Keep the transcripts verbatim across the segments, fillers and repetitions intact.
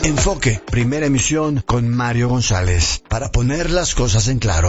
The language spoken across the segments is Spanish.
Enfoque, primera emisión con Mario González, para poner las cosas en claro.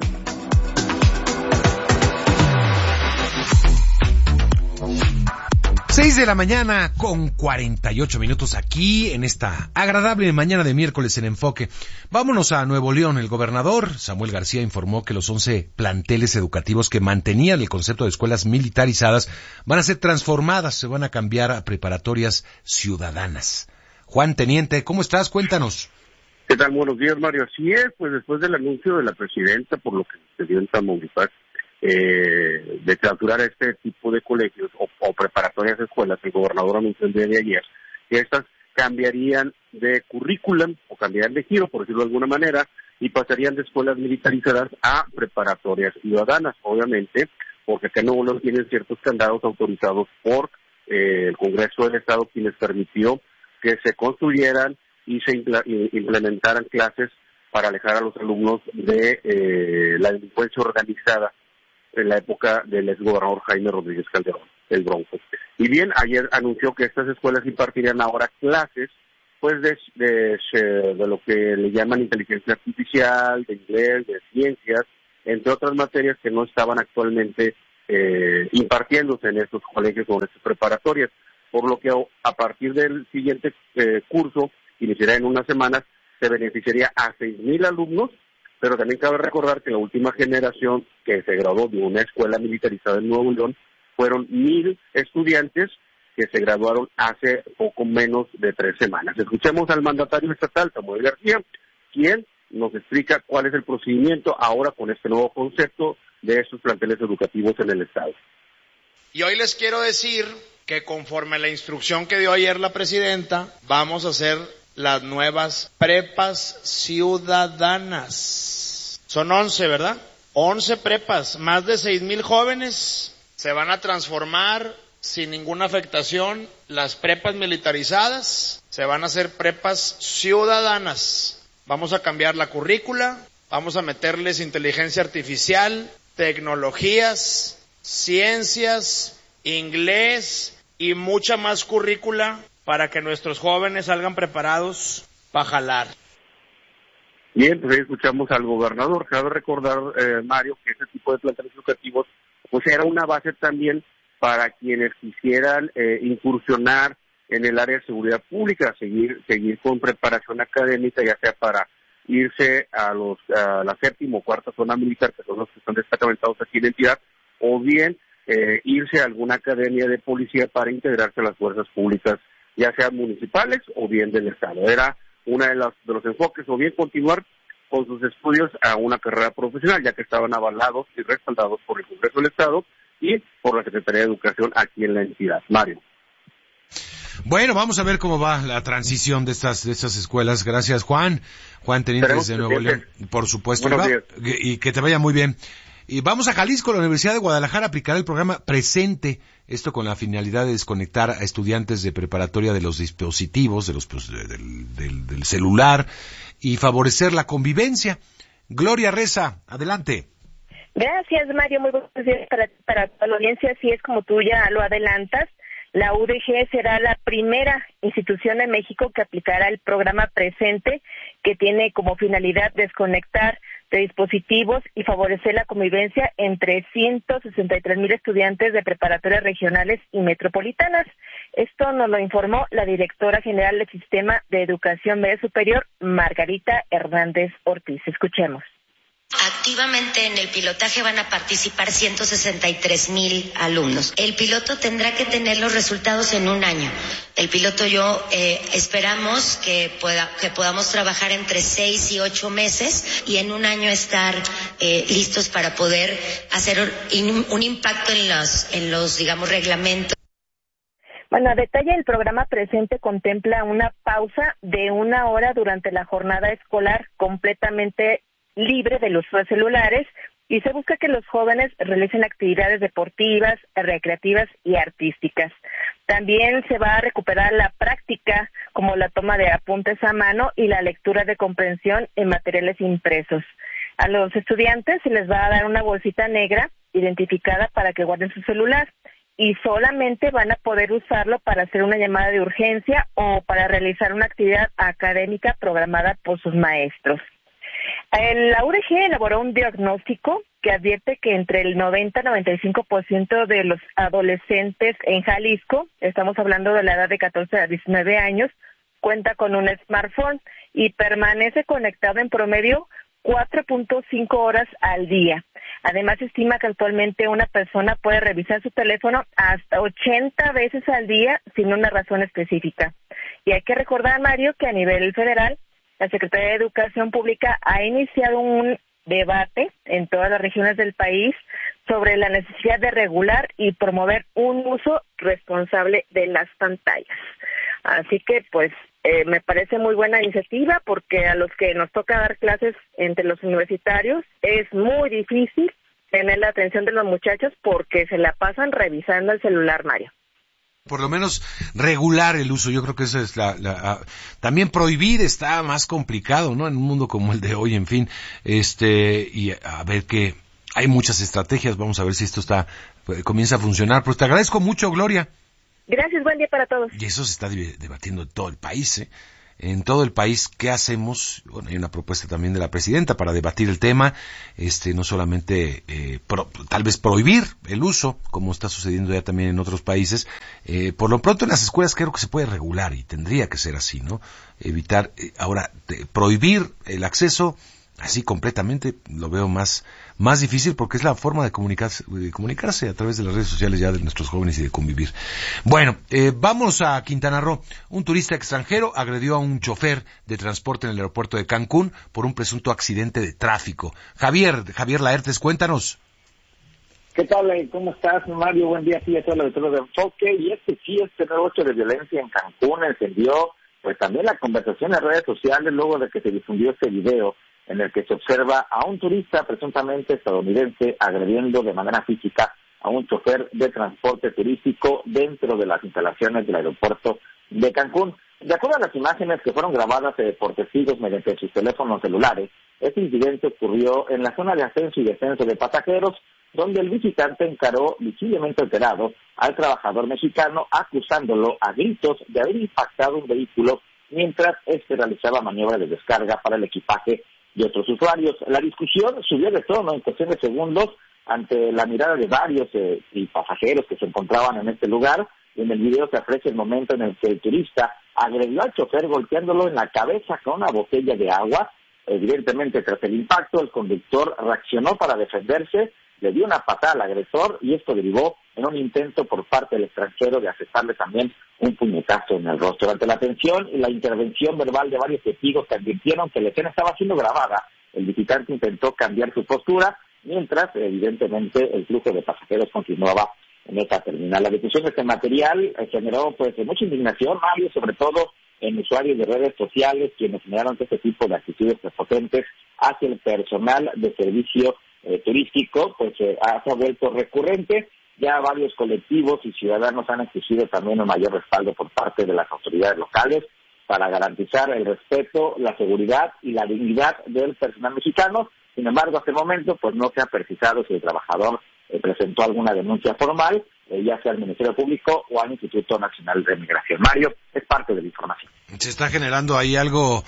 Seis de la mañana con cuarenta y ocho minutos aquí en esta agradable mañana de miércoles en Enfoque. Vámonos a Nuevo León. El gobernador Samuel García informó que los once planteles educativos que mantenían el concepto de escuelas militarizadas van a ser transformadas, se van a cambiar a preparatorias ciudadanas. Juan Teniente, ¿cómo estás? Cuéntanos. ¿Qué tal? Buenos días, Mario. Así es, pues después del anuncio de la presidenta, por lo que se dio en Tamaulipas, Eh, de clausurar este tipo de colegios o, o preparatorias escuelas, el gobernador anunció el día de ayer que estas cambiarían de currículum o cambiarían de giro, por decirlo de alguna manera, y pasarían de escuelas militarizadas a preparatorias ciudadanas, obviamente, porque acá no uno tienen ciertos candados autorizados por eh, el Congreso del Estado, quienes permitió que se construyeran y se impl- implementaran clases para alejar a los alumnos de eh, la delincuencia organizada en la época del exgobernador Jaime Rodríguez Calderón, el Bronco. Y bien, ayer anunció que estas escuelas impartirían ahora clases pues de, de, de lo que le llaman inteligencia artificial, de inglés, de ciencias, entre otras materias que no estaban actualmente eh, impartiéndose en estos colegios o en estas preparatorias, por lo que a partir del siguiente eh, curso, iniciará en unas semanas, se beneficiaría a seis mil alumnos, pero también cabe recordar que la última generación que se graduó de una escuela militarizada en Nuevo León fueron mil estudiantes que se graduaron hace poco menos de tres semanas. Escuchemos al mandatario estatal, Samuel García, quien nos explica cuál es el procedimiento ahora con este nuevo concepto de estos planteles educativos en el estado. Y hoy les quiero decir que conforme a la instrucción que dio ayer la presidenta, vamos a hacer las nuevas prepas ciudadanas. Son once, ¿verdad? once prepas, más de seis mil jóvenes se van a transformar sin ninguna afectación. Las prepas militarizadas se van a hacer prepas ciudadanas. Vamos a cambiar la currícula, vamos a meterles inteligencia artificial, tecnologías, ciencias, inglés y mucha más currícula para que nuestros jóvenes salgan preparados para jalar. Bien, pues ahí escuchamos al gobernador. Cabe recordar, eh, Mario, que ese tipo de planteles educativos pues era una base también para quienes quisieran eh, incursionar en el área de seguridad pública, seguir seguir con preparación académica, ya sea para irse a los a la séptima o cuarta zona militar, que son los que están destacamentados aquí en la entidad, o bien eh, irse a alguna academia de policía para integrarse a las fuerzas públicas, ya sean municipales o bien del Estado. Era uno de los, de los enfoques, o bien continuar con sus estudios a una carrera profesional, ya que estaban avalados y respaldados por el Congreso del Estado y por la Secretaría de Educación aquí en la entidad. Mario. Bueno, vamos a ver cómo va la transición de estas de estas escuelas. Gracias, Juan. Juan Teniente de Nuevo León, por supuesto. Buenos días. Y que te vaya muy bien. Y vamos a Jalisco. La Universidad de Guadalajara aplicará el programa Presente, esto con la finalidad de desconectar a estudiantes de preparatoria de los dispositivos, de los pues, de, del, del, del celular, y favorecer la convivencia. Gloria Reza, adelante. Gracias, Mario. Muy buenos días para, para toda la audiencia. Así es, como tú ya lo adelantas, la U D G será la primera institución en México que aplicará el programa Presente, que tiene como finalidad desconectar de dispositivos y favorecer la convivencia entre ciento sesenta y tres mil estudiantes de preparatorias regionales y metropolitanas. Esto nos lo informó la directora general del Sistema de Educación Media Superior, Margarita Hernández Ortiz. Escuchemos. Activamente en el pilotaje van a participar ciento sesenta y tres mil alumnos. El piloto tendrá que tener los resultados en un año. El piloto yo eh, esperamos que pueda que podamos trabajar entre seis y ocho meses y en un año estar eh, listos para poder hacer un, un impacto en los en los digamos reglamentos. Bueno, a detalle, el programa Presente contempla una pausa de una hora durante la jornada escolar completamente libre del uso de celulares y se busca que los jóvenes realicen actividades deportivas, recreativas y artísticas. También se va a recuperar la práctica como la toma de apuntes a mano y la lectura de comprensión en materiales impresos. A los estudiantes se les va a dar una bolsita negra identificada para que guarden su celular y solamente van a poder usarlo para hacer una llamada de urgencia o para realizar una actividad académica programada por sus maestros. La U D G elaboró un diagnóstico que advierte que entre el noventa y noventa y cinco por ciento de los adolescentes en Jalisco, estamos hablando de la edad de catorce a diecinueve años, cuenta con un smartphone y permanece conectado en promedio cuatro punto cinco horas al día. Además, se estima que actualmente una persona puede revisar su teléfono hasta ochenta veces al día sin una razón específica. Y hay que recordar, Mario, que a nivel federal, la Secretaría de Educación Pública ha iniciado un debate en todas las regiones del país sobre la necesidad de regular y promover un uso responsable de las pantallas. Así que, pues, eh, me parece muy buena iniciativa porque a los que nos toca dar clases entre los universitarios es muy difícil tener la atención de los muchachos porque se la pasan revisando el celular, Mario. Por lo menos regular el uso, yo creo que eso es la, la, también prohibir está más complicado, ¿no? En un mundo como el de hoy, en fin, este, y a ver que hay muchas estrategias, vamos a ver si esto está, pues, comienza a funcionar, pues te agradezco mucho, Gloria. Gracias, buen día para todos. Y eso se está debatiendo en todo el país, ¿eh? En todo el país, ¿qué hacemos? Bueno, hay una propuesta también de la presidenta para debatir el tema, este, no solamente, eh, pro, tal vez prohibir el uso, como está sucediendo ya también en otros países, eh, por lo pronto en las escuelas creo que se puede regular y tendría que ser así, ¿no? Evitar, eh, ahora, de, prohibir el acceso, así completamente, lo veo más, más difícil porque es la forma de comunicarse, de comunicarse a través de las redes sociales ya de nuestros jóvenes y de convivir. Bueno, eh, vamos a Quintana Roo. Un turista extranjero agredió a un chofer de transporte en el aeropuerto de Cancún por un presunto accidente de tráfico. Javier, Javier Laertes, cuéntanos. ¿Qué tal? ¿Cómo estás, Mario? Buen día, sí, a todos los de Enfoque. Y es que sí, este nuevo hecho de violencia en Cancún encendió pues también la conversación en redes sociales luego de que se difundió este video en el que se observa a un turista presuntamente estadounidense agrediendo de manera física a un chofer de transporte turístico dentro de las instalaciones del aeropuerto de Cancún. De acuerdo a las imágenes que fueron grabadas eh, por testigos mediante sus teléfonos celulares, este incidente ocurrió en la zona de ascenso y descenso de pasajeros, donde el visitante encaró visiblemente alterado al trabajador mexicano, acusándolo a gritos de haber impactado un vehículo mientras este realizaba maniobra de descarga para el equipaje y otros usuarios. La discusión subió de tono en cuestión de segundos ante la mirada de varios eh, y pasajeros que se encontraban en este lugar. En el video se aprecia el momento en el que el turista agredió al chofer golpeándolo en la cabeza con una botella de agua. Evidentemente, tras el impacto, el conductor reaccionó para defenderse, le dio una patada al agresor y esto derivó en un intento por parte del extranjero de asestarle también un puñetazo en el rostro. Durante la atención y la intervención verbal de varios testigos que advirtieron que la escena estaba siendo grabada, el visitante intentó cambiar su postura, mientras evidentemente el flujo de pasajeros continuaba en esta terminal. La difusión de este material generó pues mucha indignación, Mario, sobre todo en usuarios de redes sociales, quienes generaron este tipo de actitudes prepotentes hacia el personal de servicio eh, turístico, pues eh, ha, se ha vuelto recurrente. Ya varios colectivos y ciudadanos han exigido también un mayor respaldo por parte de las autoridades locales para garantizar el respeto, la seguridad y la dignidad del personal mexicano. Sin embargo, hasta el momento, pues no se ha precisado si el trabajador eh, presentó alguna denuncia formal, eh, ya sea al Ministerio Público o al Instituto Nacional de Migración. Mario, es parte de la información. Se está generando ahí algo,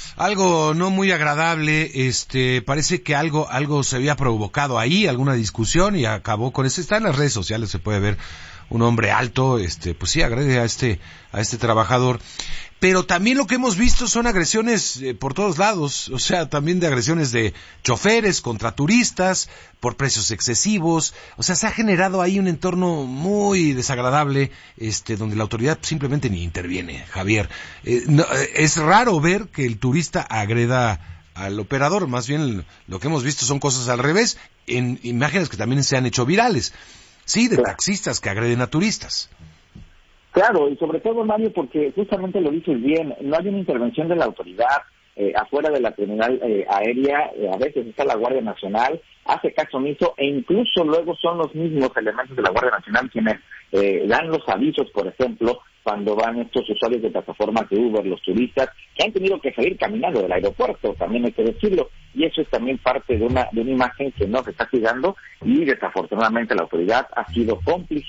algo no muy agradable. Este, parece que algo, algo se había provocado ahí, alguna discusión y acabó con eso. Está en las redes sociales, se puede ver un hombre alto, este, pues sí, agrede a este, a este trabajador. Pero también lo que hemos visto son agresiones eh, por todos lados, o sea, también de agresiones de choferes contra turistas, por precios excesivos, o sea, se ha generado ahí un entorno muy desagradable, este, donde la autoridad simplemente ni interviene, Javier. Eh, no, eh, es raro ver que el turista agreda al operador, más bien lo que hemos visto son cosas al revés, en imágenes que también se han hecho virales, sí, de taxistas que agreden a turistas. Claro, y sobre todo, Mario, porque justamente lo dices bien, no hay una intervención de la autoridad eh, afuera de la terminal eh, aérea, eh, a veces está la Guardia Nacional, hace caso omiso, e incluso luego son los mismos elementos de la Guardia Nacional quienes eh, dan los avisos, por ejemplo, cuando van estos usuarios de plataformas de Uber, los turistas, que han tenido que salir caminando del aeropuerto, también hay que decirlo, y eso es también parte de una, de una imagen que no se está cuidando, y desafortunadamente la autoridad ha sido cómplice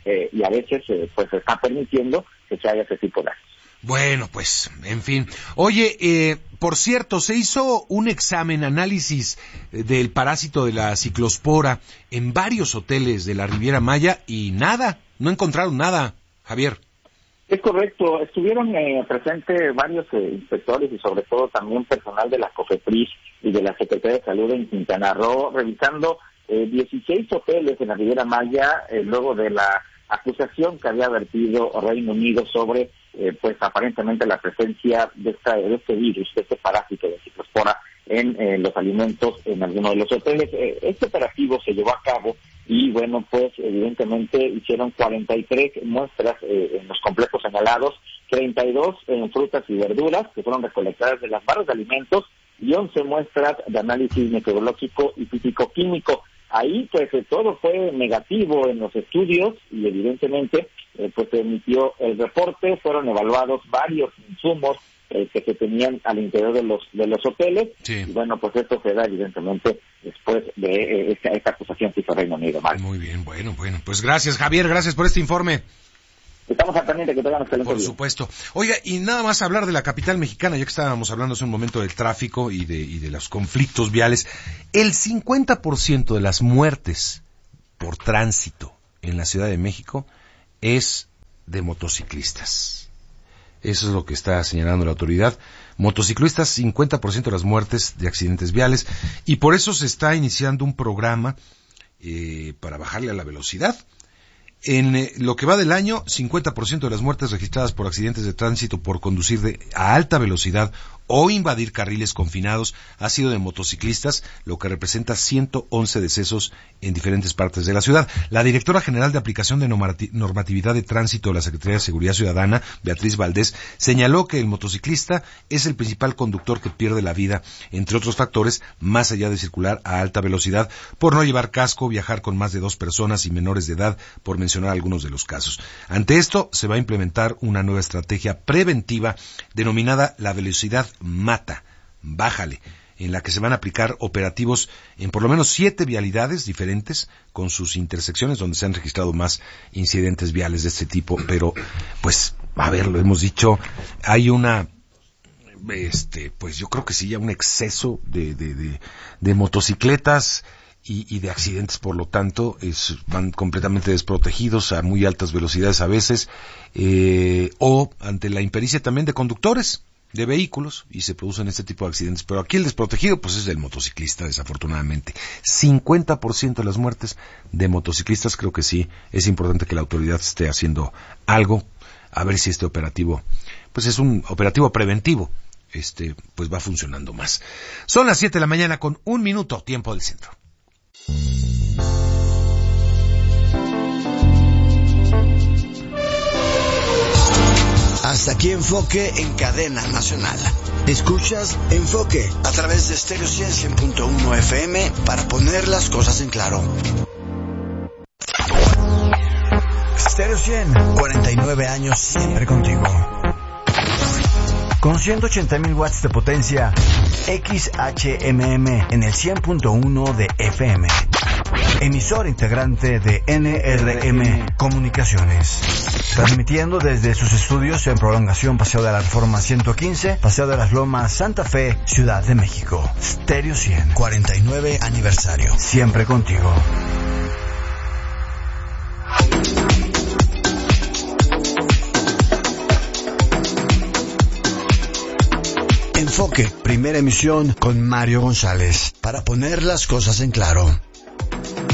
eh, y a veces eh, pues se está permitiendo que se haga ese tipo de actos. Bueno, pues, en fin. Oye, eh, por cierto, se hizo un examen, análisis del parásito de la ciclospora en varios hoteles de la Riviera Maya y nada, no encontraron nada, Javier. Es correcto, estuvieron eh, presentes varios eh, inspectores y sobre todo también personal de la COFEPRIS y de la Secretaría de Salud en Quintana Roo, revisando eh, dieciséis hoteles en la Riviera Maya, eh, luego de la acusación que había vertido Reino Unido sobre, eh, pues aparentemente la presencia de, esta, de este virus, de este parásito de ciclospora en eh, los alimentos en algunos de los hoteles. Eh, este operativo se llevó a cabo y bueno, pues evidentemente hicieron cuarenta y tres muestras eh, en los complejos señalados, treinta y dos en frutas y verduras que fueron recolectadas de las barras de alimentos y once muestras de análisis meteorológico y físico-químico. Ahí pues eh, todo fue negativo en los estudios y evidentemente eh, pues se emitió el reporte, fueron evaluados varios insumos eh, que se tenían al interior de los de los hoteles. Sí. Y bueno, pues esto se da evidentemente después de eh, esta, esta acusación que hizo Reino Unido. Mal. Muy bien, bueno, bueno, pues gracias Javier, gracias por este informe. Estamos al pendiente, que tengan excelente Por día. supuesto. Oiga, y nada más hablar de la capital mexicana, ya que estábamos hablando hace un momento del tráfico y de, y de los conflictos viales. El cincuenta por ciento de las muertes por tránsito en la Ciudad de México es de motociclistas. Eso es lo que está señalando la autoridad. Motociclistas, cincuenta por ciento de las muertes de accidentes viales. Y por eso se está iniciando un programa eh, para bajarle a la velocidad. En eh, lo que va del año, cincuenta por ciento de las muertes registradas por accidentes de tránsito por conducir de, a alta velocidad o invadir carriles confinados ha sido de motociclistas, lo que representa ciento once decesos en diferentes partes de la ciudad. La directora general de aplicación de normatividad de tránsito de la Secretaría de Seguridad Ciudadana, Beatriz Valdés, señaló que el motociclista es el principal conductor que pierde la vida, entre otros factores, más allá de circular a alta velocidad, por no llevar casco, viajar con más de dos personas y menores de edad, por mencionar algunos de los casos. Ante esto, se va a implementar una nueva estrategia preventiva denominada la velocidad mata, bájale, en la que se van a aplicar operativos en por lo menos siete vialidades diferentes con sus intersecciones donde se han registrado más incidentes viales de este tipo, pero pues, a ver, lo hemos dicho, hay una, este, pues yo creo que sí, ya un exceso de, de, de, de motocicletas y, y de accidentes, por lo tanto, es, van completamente desprotegidos a muy altas velocidades a veces, eh, o ante la impericia también de conductores de vehículos y se producen este tipo de accidentes, pero aquí el desprotegido pues es el motociclista, desafortunadamente. cincuenta por ciento de las muertes de motociclistas, creo que sí, es importante que la autoridad esté haciendo algo, a ver si este operativo, pues es un operativo preventivo, este, pues va funcionando más. Son las siete de la mañana con un minuto, tiempo del centro. Hasta aquí Enfoque en Cadena Nacional. Escuchas Enfoque a través de Stereo cien punto uno F M para poner las cosas en claro. Stereo cien, cuarenta y nueve años siempre contigo. Con ciento ochenta mil watts de potencia, X H M M en el cien punto uno de F M. Emisor integrante de N R M Comunicaciones. Transmitiendo desde sus estudios en Prolongación Paseo de la Reforma ciento quince, Paseo de las Lomas, Santa Fe, Ciudad de México. Stereo cien, cuarenta y nueve aniversario. Siempre contigo. Enfoque, primera emisión con Mario González, para poner las cosas en claro.